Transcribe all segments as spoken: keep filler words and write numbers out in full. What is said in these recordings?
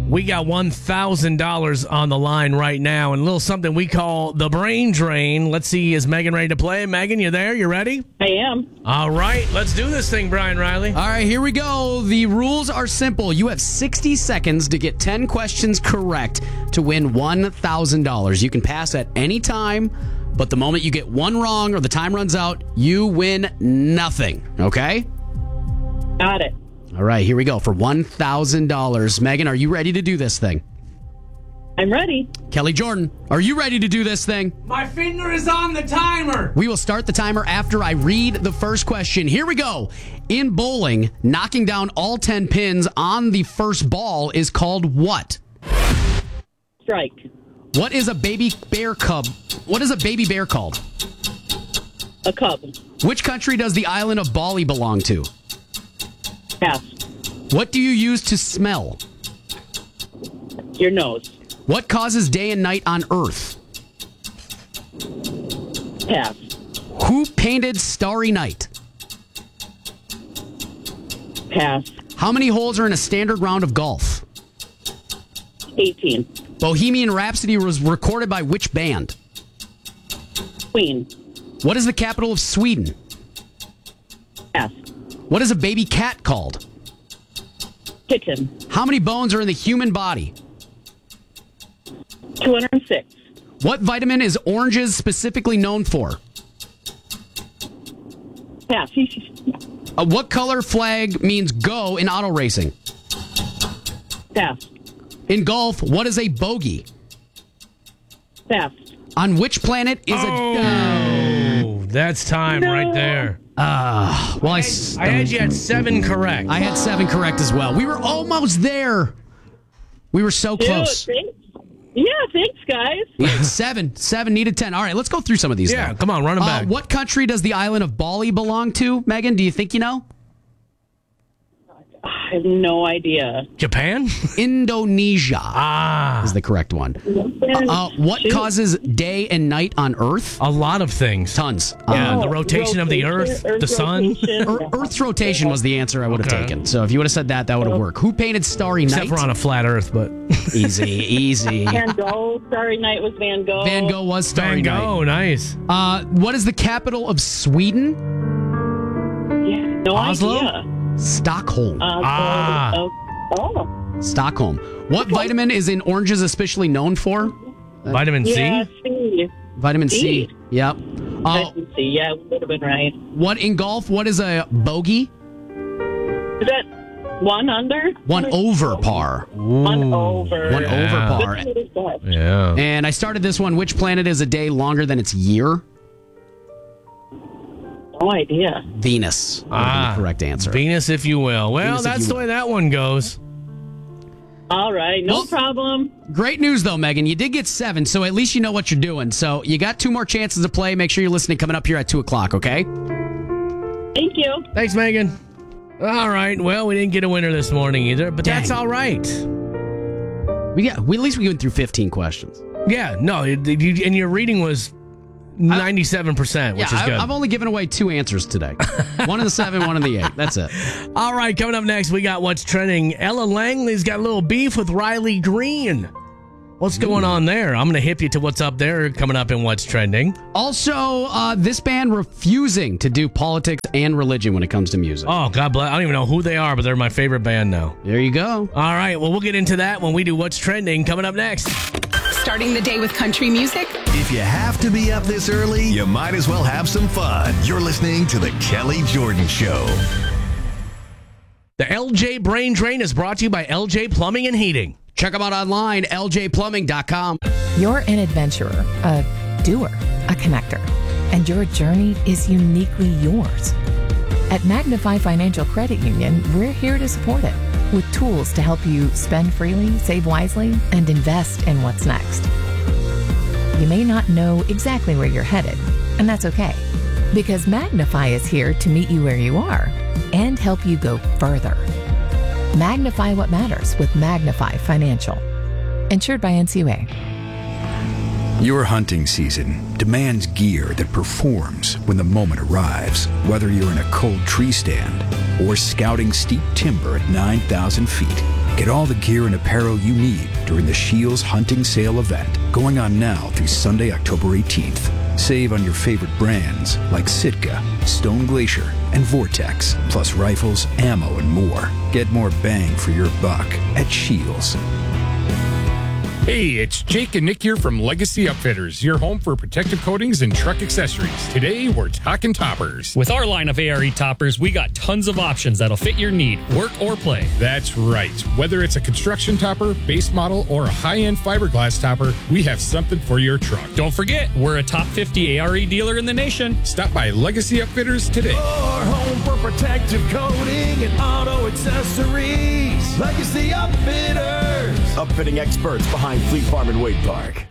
We got one thousand dollars on the line right now, and a little something we call the brain drain. Let's see, is Megan ready to play? Megan, you there? You ready? I am. All right, let's do this thing, Brian Riley. All right, here we go. The rules are simple. You have sixty seconds to get ten questions correct to win one thousand dollars. You can pass at any time, but the moment you get one wrong or the time runs out, you win nothing. Okay? Got it. All right, here we go for one thousand dollars. Megan, are you ready to do this thing? I'm ready. Kelly Jordan, are you ready to do this thing? My finger is on the timer. We will start the timer after I read the first question. Here we go. In bowling, knocking down all ten pins on the first ball is called what? Strike. What is a baby bear cub? What is a baby bear called? A cub. Which country does the island of Bali belong to? Pass. What do you use to smell? Your nose. What causes day and night on Earth? Pass. Who painted Starry Night? Pass. How many holes are in a standard round of golf? eighteen. Bohemian Rhapsody was recorded by which band? Queen. What is the capital of Sweden? Pass. What is a baby cat called? Kitten. How many bones are in the human body? two hundred six. What vitamin is oranges specifically known for? Pass. Uh, what color flag means go in auto racing? Pass. In golf, what is a bogey? Pass. On which planet is Oh, a... that's time No. right there. Ah, well, I, I had you at seven correct. I had seven correct as well. We were almost there. We were so Dude, close. thanks. Yeah, thanks, guys. Yeah, seven. Seven needed ten. All right, let's go through some of these. Yeah, now. come on, run 'em Uh, back. What country does the island of Bali belong to, Megan? Do you think you know? I have no idea. Japan? Indonesia Ah, is the correct one. Uh, what Shoot. causes day and night on Earth? a lot of things. Tons. Yeah, Uh, the rotation of the Earth, the sun. rotation. Ear- Earth's rotation was the answer I would have Okay. taken. So if you would have said that, that would have worked. Who painted Starry Except Night? we're on a flat Earth, but Easy, easy. Van Gogh. Starry Night was Van Gogh. Van Gogh was Starry Van Gogh, nice. Night. Uh, what is the capital of Sweden? Yeah, no Oslo? idea. Stockholm. Uh, Ah. Oh. oh. Stockholm. What vitamin is in oranges especially known for? Vitamin Yeah, C? C. Vitamin C. C. Yep. Uh, Vitamin C. Yeah, would have been right. what in golf? What is a bogey? Is that one under? One over par. One over. One Yeah. over par. Which one is that? Yeah. And I started this one. Which planet is a day longer than its year? No idea. Venus. Would have been Ah, the correct answer. Venus, if you will. Well, Venus, if that's you the will. way that one goes. All right, no Well- problem. Great news, though, Megan. You did get seven, so at least you know what you're doing. So you got two more chances to play. Make sure you're listening coming up here at two o'clock, okay? Thank you. Thanks, Megan. All right. Well, we didn't get a winner this morning either, but that's Dang. all right. We got, we, at least we went through fifteen questions. Yeah, no, it, it- you, and your reading was ninety-seven percent, which yeah, is good. I, I've only given away two answers today. One in the seven, one in the eight. That's it. All right, coming up next, we got What's Trending. Ella Langley's got a little beef with Riley Green. What's going on there? I'm going to hip you to what's up there coming up in What's Trending. Also, uh, this band refusing to do politics and religion when it comes to music. Oh, God bless. I don't even know who they are, but they're my favorite band now. There you go. All right, well, we'll get into that when we do What's Trending coming up next. Starting the day with country music? If you have to be up this early, you might as well have some fun. You're listening to The Kelly Jordan Show. The L J Brain Drain is brought to you by L J Plumbing and Heating. Check them out online, L J plumbing dot com. You're an adventurer, a doer, a connector, and your journey is uniquely yours. At Magnify Financial Credit Union, we're here to support it with tools to help you spend freely, save wisely, and invest in what's next. You may not know exactly where you're headed, and that's okay, because Magnify is here to meet you where you are and help you go further. Magnify what matters with Magnify Financial. Insured by N C U A. Your hunting season demands gear that performs when the moment arrives. Whether you're in a cold tree stand or scouting steep timber at nine thousand feet, Get all the gear and apparel you need during the Scheels Hunting Sale event, going on now through Sunday, October eighteenth. Save on your favorite brands like Sitka, Stone Glacier, and Vortex, plus rifles, ammo, and more. Get more bang for your buck at Scheels. Hey, it's Jake and Nick here from Legacy Upfitters, your home for protective coatings and truck accessories. Today, we're talking toppers. With our line of A R E toppers, we got tons of options that'll fit your need, work or play. That's right. Whether it's a construction topper, base model, or a high-end fiberglass topper, we have something for your truck. Don't forget, we're a top fifty A R E dealer in the nation. Stop by Legacy Upfitters today. Your home for protective coating and auto accessories. Legacy Upfitters. Upfitting experts behind Fleet Farm and Wade Park.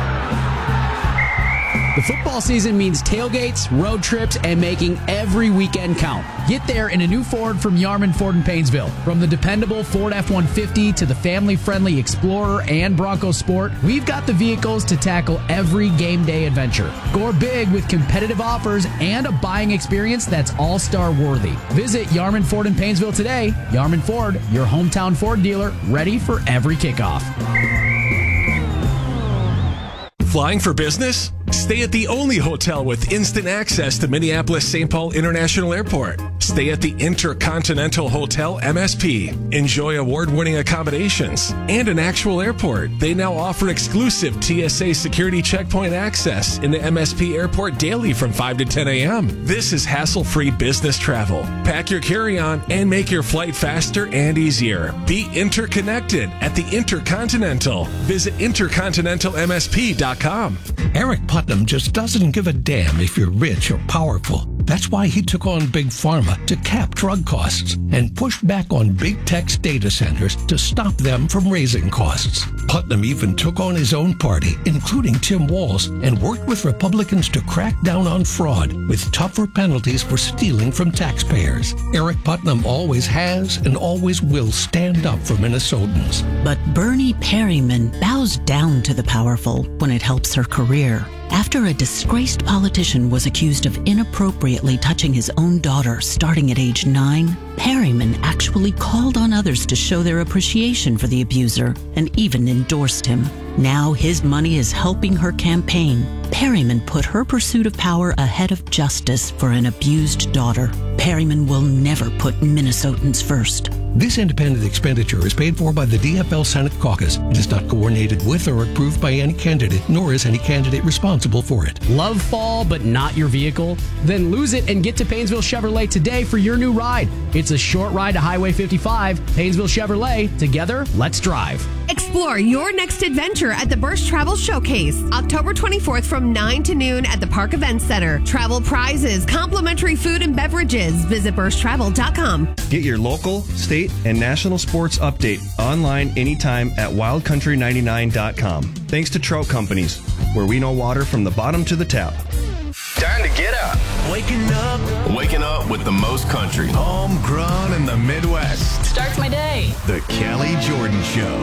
The football season means tailgates, road trips, and making every weekend count. Get there in a new Ford from Yarman Ford in Painesville. From the dependable Ford F one fifty to the family-friendly Explorer and Bronco Sport, we've got the vehicles to tackle every game day adventure. Score big with competitive offers and a buying experience that's all-star worthy. Visit Yarman Ford in Painesville today. Yarman Ford, your hometown Ford dealer, ready for every kickoff. Flying for business? Stay at the only hotel with instant access to Minneapolis-Saint Paul International Airport. Stay at the Intercontinental Hotel M S P. Enjoy award-winning accommodations and an actual airport. They now offer exclusive T S A security checkpoint access in the M S P airport daily from five to ten a.m. This is hassle-free business travel. Pack your carry-on and make your flight faster and easier. Be interconnected at the Intercontinental. Visit intercontinental m s p dot com. Eric Putnam just doesn't give a damn if you're rich or powerful. That's why he took on Big Pharma to cap drug costs and pushed back on big tech's data centers to stop them from raising costs. Putnam even took on his own party, including Tim Walz, and worked with Republicans to crack down on fraud with tougher penalties for stealing from taxpayers. Eric Putnam always has and always will stand up for Minnesotans. But Bernie Perryman bows down to the powerful when it helps her career. After a disgraced politician was accused of inappropriately touching his own daughter starting at age nine, Perryman actually called on others to show their appreciation for the abuser and even endorsed him. Now his money is helping her campaign. Perryman put her pursuit of power ahead of justice for an abused daughter. Perryman will never put Minnesotans first. This independent expenditure is paid for by the D F L Senate Caucus. It is not coordinated with or approved by any candidate, nor is any candidate responsible for it. Love fall but not your vehicle? Then lose it and get to Painesville Chevrolet today for your new ride. It's a short ride to Highway fifty-five. Painesville Chevrolet. Together, let's drive. Explore your next adventure at the Bursch Travel Showcase, October twenty-fourth from nine to noon at the Park Events Center. Travel prizes, complimentary food and beverages. Visit bursch travel dot com. Get your local, state, and national sports update online anytime at wild country ninety-nine dot com. Thanks to Trout Companies, where we know water from the bottom to the tap. Time to get up. Waking up. Waking up with the most country. Homegrown in the Midwest. Starts my day. The Kelly Jordan Show.